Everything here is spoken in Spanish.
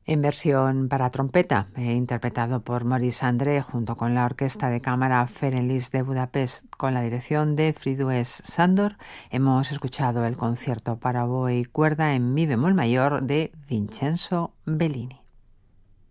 En versión para trompeta, interpretado por Maurice André junto con la Orquesta de Cámara Ferenc de Budapest con la dirección de Fridues Sándor, hemos escuchado el concierto para oboe y cuerda en mi bemol mayor de Vincenzo Bellini.